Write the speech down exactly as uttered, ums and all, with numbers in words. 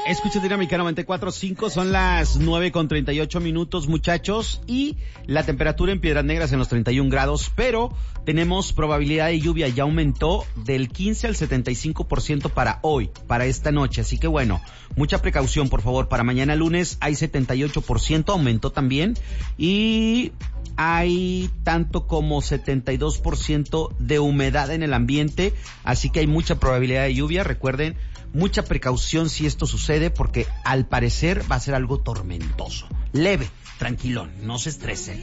Escucha Dinámica noventa y cuatro punto cinco, son las nueve con treinta y ocho minutos, muchachos, y la temperatura en Piedras Negras en los treinta y un grados, pero tenemos probabilidad de lluvia, ya aumentó del quince al setenta y cinco por ciento para hoy, para esta noche, así que bueno, mucha precaución, por favor. Para mañana lunes hay setenta y ocho por ciento, aumentó también, y hay tanto como setenta y dos por ciento de humedad en el ambiente, así que hay mucha probabilidad de lluvia. Recuerden, mucha precaución si esto sucede, porque al parecer va a ser algo tormentoso. Leve, tranquilón, no se estresen.